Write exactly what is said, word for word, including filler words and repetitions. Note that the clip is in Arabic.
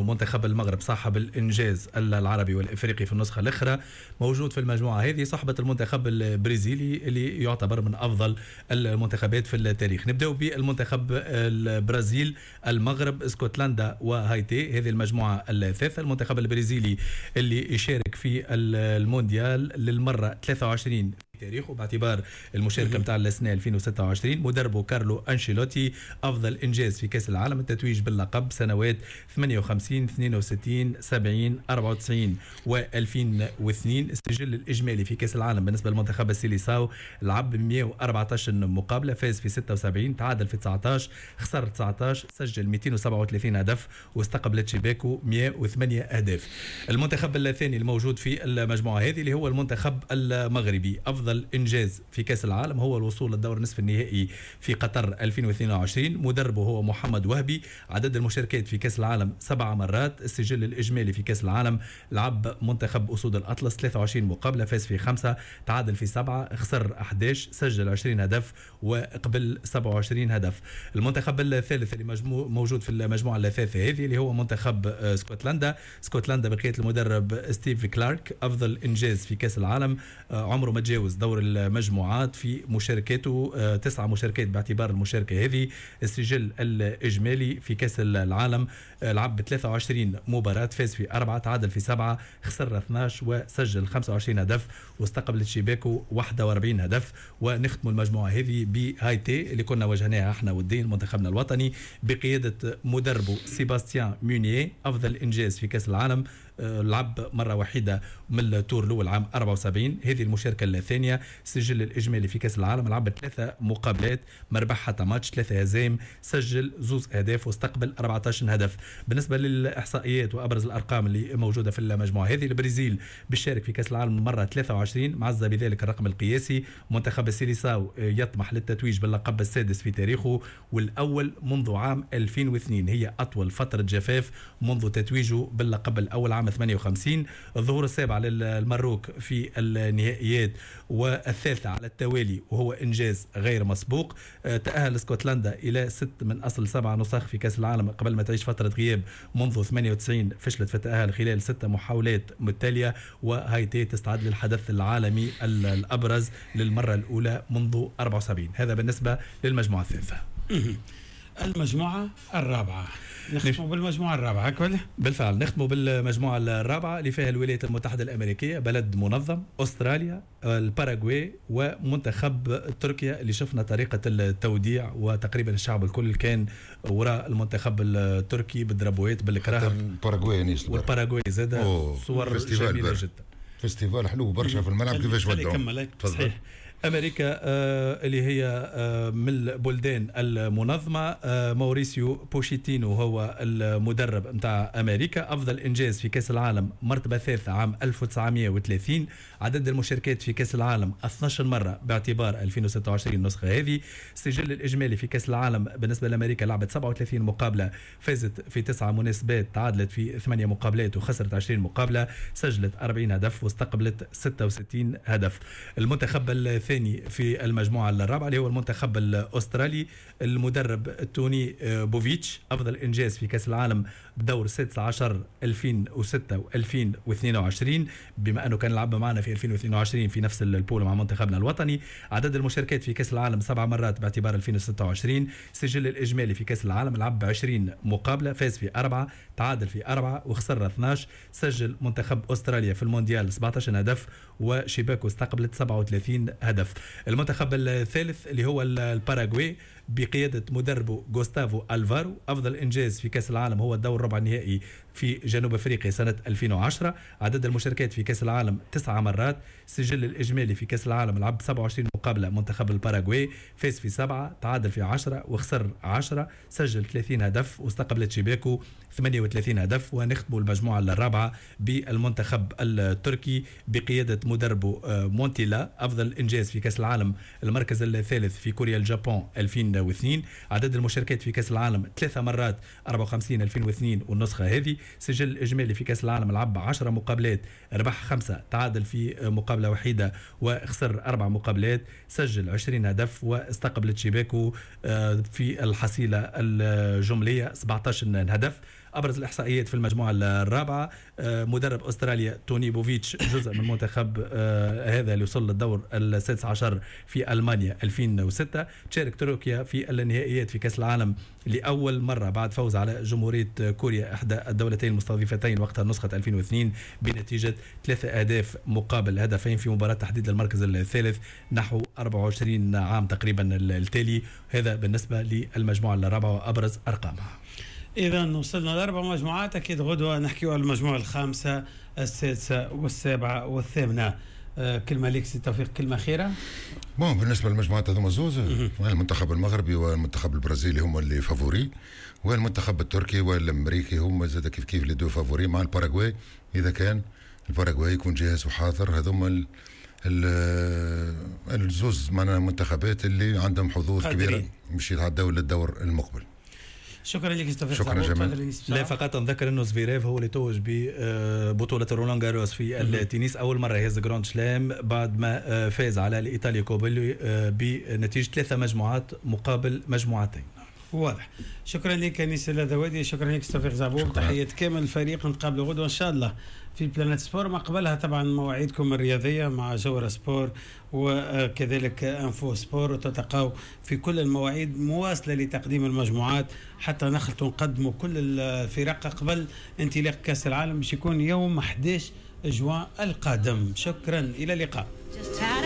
أنه منتخب المغرب صاحب الإنجاز العربي والإفريقي في النسخة الأخرى موجود في المجموعة هذه صحبة المنتخب البرازيلي اللي يعتبر من أفضل المنتخبات في التاريخ. نبدأ بالمنتخب البرازيل، المغرب، اسكتلندا وهايتي، هذه المجموعة الثالثة. المنتخب البرازيلي اللي يشارك في المونديال للمرة ثلاثة وعشرين تاريخه باعتبار المشاركه نتاع السنه ألفين وستة وعشرين. مدربه كارلو أنشيلوتي، افضل انجاز في كاس العالم التتويج باللقب سنوات ثمانية وخمسين اثنين وستين سبعين أربعة وتسعين وألفين واثنين. السجل الاجمالي في كاس العالم بالنسبه للمنتخب السيليساو لعب مئة وأربعة عشر مقابله، فاز في ستة وسبعين، تعادل في تسعة عشر، خسر تسعة عشر، سجل مئتين وسبعة وثلاثين هدف واستقبلت شباكه مئة وثمانية اهداف. المنتخب الثاني الموجود في المجموعه هذه اللي هو المنتخب المغربي، افضل إنجاز في كأس العالم هو الوصول للدور نصف النهائي في قطر ألفين واثنين وعشرين. مدربه هو محمد وهبي، عدد المشاركات في كأس العالم سبع مرات. السجل الإجمالي في كأس العالم لعب منتخب أسود الأطلس ثلاثة وعشرين مقابلة، فاز في خمسة، تعادل في سبعة، خسر أحد عشر، سجل عشرين هدف وقبل سبعة وعشرين هدف. المنتخب الثالث اللي موجود في المجموعة الثالثة هذه اللي هو منتخب اسكتلندا. اسكتلندا بقيادة المدرب ستيف كلارك، أفضل إنجاز في كأس العالم، عمره ما تجاوز دور المجموعات في مشاركاته، تسعة مشاركات باعتبار المشاركة هذه. السجل الإجمالي في كأس العالم لعب ثلاثة وعشرين مباراة، فاز في أربعة، تعادل في سبعة، خسر اثني عشر وسجل خمسة وعشرين هدف واستقبلت شباكه واحد وأربعين هدف. ونختم المجموعة هذه بهايتي اللي كنا واجهناها احنا والدين منتخبنا الوطني بقيادة مدربه سيباستيان مونيه، أفضل إنجاز في كأس العالم، لعب مرة واحدة من التور الأول عام أربعة وسبعين، هذه المشاركة الثانية. السجل الإجمالي في كأس العالم لعب ثلاثة مقابلات، ما ربح حتى ماتش، ثلاثة هزايم، سجل زوز أهداف واستقبل أربعة عشر هدف. بالنسبة للإحصائيات وأبرز الأرقام اللي موجودة في المجموعة هذه، البرازيل بيشارك في كأس العالم مرة ثلاثة وعشرين، معزة بذلك الرقم القياسي. منتخب السيليساو يطمح للتتويج باللقب السادس في تاريخه والأول منذ عام ألفين واثنين، هي أطول فترة جفاف منذ تتويجه باللقب الأول عام ثمانية وخمسين. الظهور السابع للمروك في النهائيات والثالثة على التوالي وهو إنجاز غير مسبوق. تأهل اسكتلندا إلى ست من أصل سبع نسخ في كأس العالم قبل ما تعيش فترة غياب منذ ثمانية وتسعين، فشلت في التأهل خلال ست محاولات متتالية. وهايتي تستعد للحدث العالمي الأبرز للمرة الأولى منذ أربعة وسبعين. هذا بالنسبة للمجموعة الثالثة. المجموعة الرابعة نختم بالمجموعة الرابعة كله. بالفعل نختم بالمجموعة الرابعة اللي فيها الولايات المتحدة الأمريكية، بلد منظم، أستراليا، الباراغواي ومنتخب تركيا اللي شفنا طريقة التوديع وتقريبا الشعب الكل كان وراء المنتخب التركي بالدربوات بالكراهة. الباراغواي والباراغواي زاد صور جميلة جدا، فيستيفال حلو برشا في الملعب كيفاش ودعوا. صحيح. أمريكا آه اللي هي آه من البلدان المنظمة، آه موريسيو بوشيتينو هو المدرب متاع أمريكا، أفضل إنجاز في كأس العالم مرتبة ثالثة عام ألف وتسعمئة وثلاثين، عدد المشاركات في كأس العالم اثنتي عشرة مرة باعتبار ألفين وستة وعشرين النسخة هذه. السجل الإجمالي في كأس العالم بالنسبة لأمريكا لعبت سبعة وثلاثين مقابلة، فازت في تسعة مناسبات، تعادلت في ثمانية مقابلات وخسرت عشرين مقابلة، سجلت أربعين هدف واستقبلت ستة وستين هدف. المنتخب الثاني في المجموعة الرابعة اللي هو المنتخب الأسترالي، المدرب توني بوفيتش، أفضل إنجاز في كأس العالم دور ستة عشر ألفين وستة وألفين واثنين وعشرين، بما أنه كان لعب معنا في ألفين واثنين وعشرين في نفس البول مع منتخبنا الوطني. عدد المشاركات في كأس العالم سبع مرات باعتبار ألفين وستة وعشرين. سجل الإجمالي في كأس العالم لعب عشرين مقابلة، فاز في أربعة، تعادل في أربعة وخسر اثني عشر. سجل منتخب أستراليا في المونديال سبعة عشر هدف وشباكه استقبلت سبعة وثلاثين هدف. المنتخب الثالث اللي هو الباراغواي بقيادة مدربه غوستافو ألفارو، أفضل إنجاز في كأس العالم هو الدور الربع النهائي في جنوب أفريقيا سنة ألفين وعشرة. عدد المشاركات في كأس العالم تسعة مرات. سجل الإجمالي في كأس العالم لعب سبعة وعشرين مقابلة، منتخب الباراغواي فاز في سبعة، تعادل في عشرة وخسر عشرة، سجل ثلاثين هدف واستقبلت شباكه ثمانية وثلاثين هدف. ونختم المجموعة الرابعة بالمنتخب التركي بقيادة مدربه مونتيلا، أفضل إنجاز في كأس العالم المركز الثالث في كوريا اليابان ألفين واثنين. عدد المشاركات في كأس العالم ثلاثة مرات، أربعة وخمسين ألفين واثنين والنسخة هذه. سجل الإجمالي في كأس العالم لعب عشرة مقابلات، ربح خمسة، تعادل في مقابلة وحيدة وخسر أربع مقابلات، سجل عشرين هدف واستقبلت شباكه في الحصيلة الجملية سبعة عشر هدف. ابرز الاحصائيات في المجموعه الرابعه، مدرب استراليا توني بوفيتش جزء من منتخب هذا اللي وصل للدور السادس عشر في المانيا ألفين وستة. تشارك تركيا في النهائيات في كاس العالم لاول مره بعد فوز على جمهوريه كوريا احدى الدولتين المستضيفتين وقتها نسخه ألفين واثنين بنتيجه ثلاثه اهداف مقابل هدفين في مباراه تحديد المركز الثالث نحو أربعة وعشرين عام تقريبا التالي. هذا بالنسبه للمجموعه الرابعه وابرز ارقامها. إذا وصلنا لأربع مجموعات، أكيد غدوة نحكي على المجموعة الخامسة السادسة والسابعة والثامنة. آه كلمة ليك سي توفيق، كلمة أخيرة. بون بالنسبة للمجموعات هذوما زوز، المنتخب المغربي والمنتخب البرازيلي هما اللي فافوري، والمنتخب التركي والأمريكي هما زاد كيف كيف اللي دو فافوري، مع الباراغواي إذا كان الباراغواي يكون جاهز وحاضر. هذوما الزوز معنا منتخبات اللي عندهم حظوظ كبيرة باش يتعداو للدور المقبل. شكرا لك استاذ. شكرا جميل. لا فقط نذكر انه زفيريف هو اللي توج ببطوله رولان جاروس في التنس، اول مره يهز جراند سلام بعد ما فاز على الايطالي كوبيلو بنتيجه ثلاثه مجموعات مقابل مجموعتين. واضح. شكرا لك انيس الذوادي، شكرا لك استاذ زعبوب، تحيه كامل الفريق، نتقابلوا غدوه ان شاء الله في بلانيت سبور. ما قبلها طبعا مواعيدكم الرياضيه مع جوهر سبور وكذلك انفو سبور، وتتلقاو في كل المواعيد مواصله لتقديم المجموعات حتى نخلطوا نقدموا كل الفرق قبل انطلاق كاس العالم باش يكون يوم أحد عشر جوان القادم. شكرا، الى اللقاء.